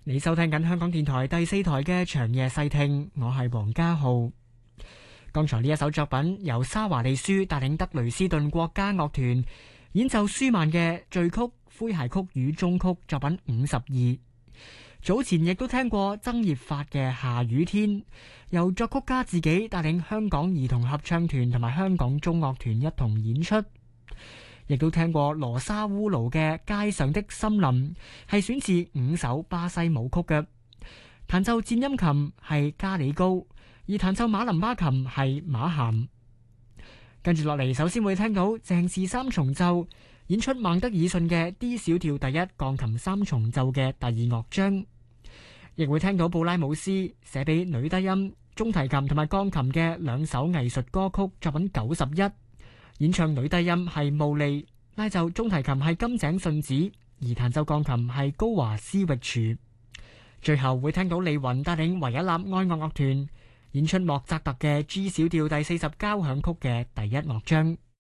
你收聽緊香港電台第4台嘅長夜細聽，我係黃家浩。剛才呢一首作品由沙華利舒帶領德雷斯頓國家樂團演奏舒曼嘅序曲、詼諧曲與終曲作品52。早前亦都聽過曾葉發嘅下雨天，由作曲家自己帶領香港兒童合唱團同埋香港中樂團一同演出。亦都聽過羅莎烏魯嘅街上的森林，係選自5首巴西舞曲嘅。彈奏顫音琴係加里高，而彈奏馬林巴琴係馬咸。跟住落嚟，首先會聽到鄭氏三重奏演出孟德爾遜嘅 D 小調第一鋼琴三重奏嘅第2樂章，亦會聽到布拉姆斯寫俾女低音、中提琴同埋鋼琴嘅2首藝術歌曲作品91。演唱女低音係慕利，拉奏中提琴係金井順子，而彈奏鋼琴係高華斯域廚。最後會聽到李雲帶領維也納愛樂樂團演出莫扎特嘅 G 小調第40交響曲嘅第1樂章。